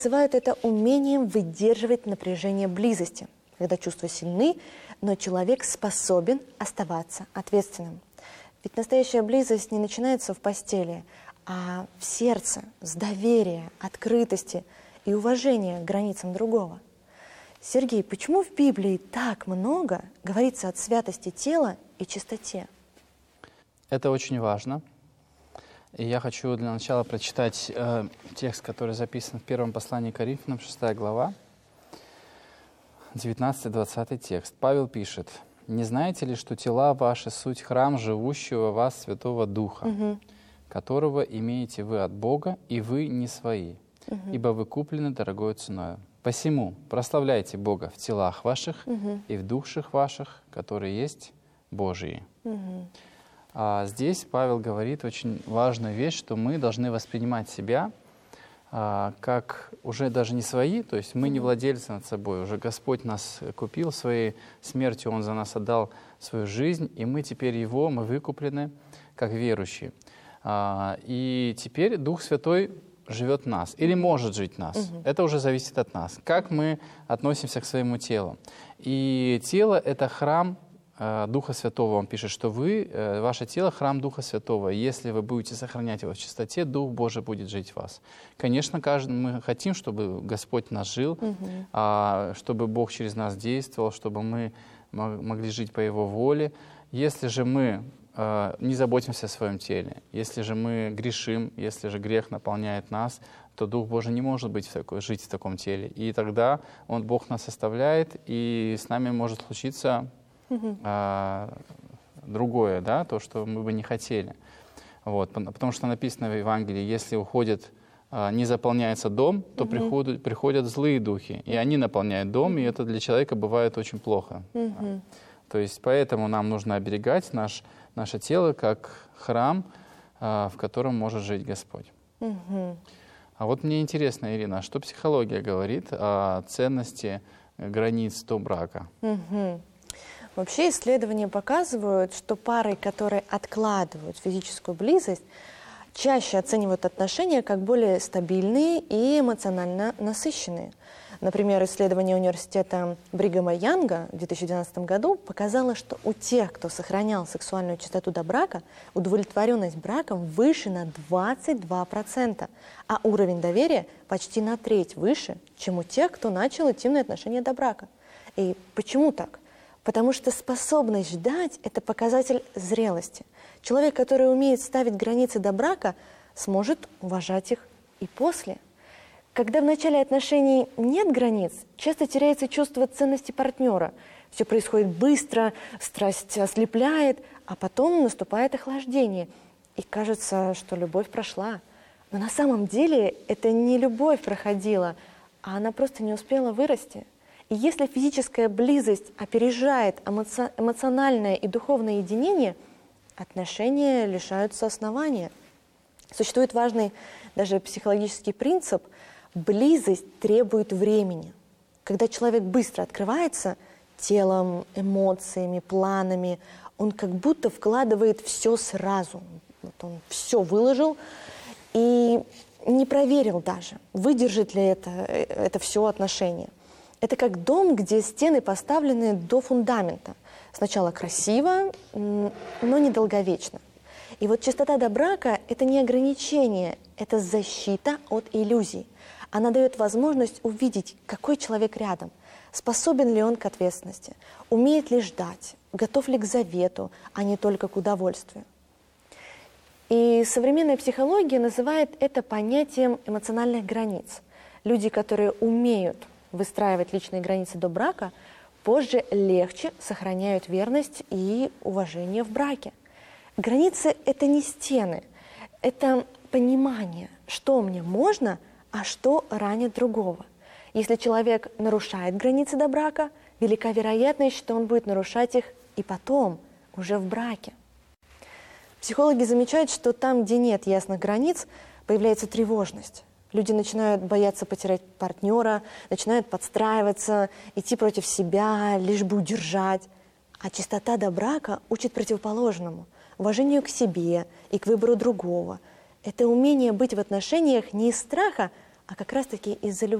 Называют это умением выдерживать напряжение близости, когда чувства сильны, но человек способен оставаться ответственным. Ведь настоящая близость не начинается в постели, а в сердце, с доверия, открытости и уважения к границам другого. Сергей, почему в Библии так много говорится о святости тела и чистоте? Это очень важно. И я хочу для начала прочитать текст, который записан в первом послании к Коринфянам, 6 глава, 19-20 текст. Павел пишет: «Не знаете ли, что тела ваши суть храм живущего в вас Святого Духа, которого имеете вы от Бога, и вы не свои, ибо вы куплены дорогою ценою. Посему прославляйте Бога в телах ваших и в душах ваших, которые есть Божии». А здесь Павел говорит очень важную вещь, что мы должны воспринимать себя как уже даже не свои, то есть мы не владельцы над собой, уже Господь нас купил своей смертью, Он за нас отдал свою жизнь, и мы теперь Его, мы выкуплены как верующие. И теперь Дух Святой живет в нас или может жить в нас. Это уже зависит от нас. Как мы относимся к своему телу. И тело — это храм Духа Святого. Он пишет, что ваше тело — храм Духа Святого. Если вы будете сохранять его в чистоте, Дух Божий будет жить в вас. Конечно, мы хотим, чтобы Господь в нас жил, чтобы Бог через нас действовал, чтобы мы могли жить по Его воле. Если же мы не заботимся о своем теле, если же мы грешим, если же грех наполняет нас, то Дух Божий не может жить в таком теле. И тогда Бог нас оставляет, и с нами может случиться другое, да, то, что мы бы не хотели. Вот. Потому что написано в Евангелии: если уходит, не заполняется дом, то приходят злые духи, и они наполняют дом, и это для человека бывает очень плохо. То есть поэтому нам нужно оберегать наше тело как храм, в котором может жить Господь. А вот мне интересно, Ирина, что психология говорит о ценности границ до брака? Вообще исследования показывают, что пары, которые откладывают физическую близость, чаще оценивают отношения как более стабильные и эмоционально насыщенные. Например, исследование университета Бригама Янга в 2012 году показало, что у тех, кто сохранял сексуальную чистоту до брака, удовлетворенность браком выше на 22%, а уровень доверия почти на треть выше, чем у тех, кто начал интимные отношения до брака. И почему так? Потому что способность ждать – это показатель зрелости. Человек, который умеет ставить границы до брака, сможет уважать их и после. Когда в начале отношений нет границ, часто теряется чувство ценности партнера. Все происходит быстро, страсть ослепляет, а потом наступает охлаждение. И кажется, что любовь прошла. Но на самом деле это не любовь проходила, а она просто не успела вырасти. И если физическая близость опережает эмоциональное и духовное единение, отношения лишаются основания. Существует важный даже психологический принцип: близость требует времени. Когда человек быстро открывается телом, эмоциями, планами, он как будто вкладывает все сразу. Вот он все выложил и не проверил даже, выдержит ли это все отношение. Это как дом, где стены поставлены до фундамента. Сначала красиво, но недолговечно. И вот чистота до брака – это не ограничение, это защита от иллюзий. Она дает возможность увидеть, какой человек рядом, способен ли он к ответственности, умеет ли ждать, готов ли к завету, а не только к удовольствию. И современная психология называет это понятием эмоциональных границ. Люди, которые умеют выстраивать личные границы до брака, позже легче сохраняют верность и уважение в браке. Границы – это не стены, это понимание, что мне можно, а что ранит другого. Если человек нарушает границы до брака, велика вероятность, что он будет нарушать их и потом, уже в браке. Психологи замечают, что там, где нет ясных границ, появляется тревожность. Люди начинают бояться потерять партнера, начинают подстраиваться, идти против себя, лишь бы удержать. А чистота до брака учит противоположному – уважению к себе и к выбору другого. Это умение быть в отношениях не из страха, а как раз-таки из-за любви.